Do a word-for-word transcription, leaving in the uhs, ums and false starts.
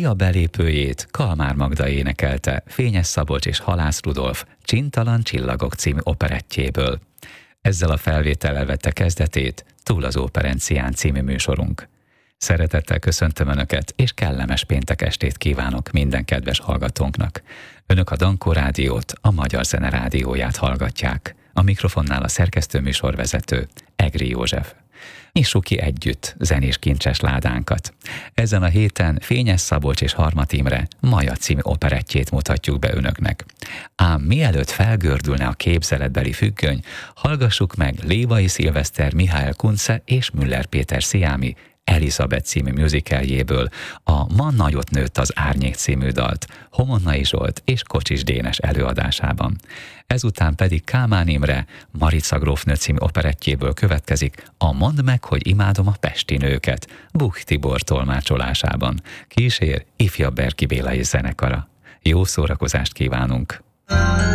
Lia belépőjét Kalmár Magda énekelte Fényes Szabolcs és Halász Rudolf Csintalan csillagok című operettjéből. Ezzel a felvétellel vette kezdetét Túl az óperencián című műsorunk. Szeretettel köszöntöm Önöket, és kellemes péntek estét kívánok minden kedves hallgatónknak. Önök a Dankó Rádiót, a Magyar Zene Rádióját hallgatják. A mikrofonnál a szerkesztő műsorvezető, Egri József. Nyissuk ki együtt zenés kincses ládánkat. Ezen a héten Fényes Szabolcs és Harmat Imre Maja című operettjét mutatjuk be Önöknek. Ám mielőtt felgördülne a képzeletbeli függöny, hallgassuk meg Lévai Szilveszter, Mihály Kunce és Müller Péter Sziámi Elizabeth című musicaljéből a Ma nagyot nőtt az árnyék című dalt Homonnai Zsolt és Kocsis Dénes előadásában. Ezután pedig Kálmán Imre Marica grófnő című operettjéből következik a Mondd meg, hogy imádom a pesti nőket Buch Tibor tolmácsolásában. Kísér ifjabb Berki Béla és zenekara. Jó szórakozást kívánunk!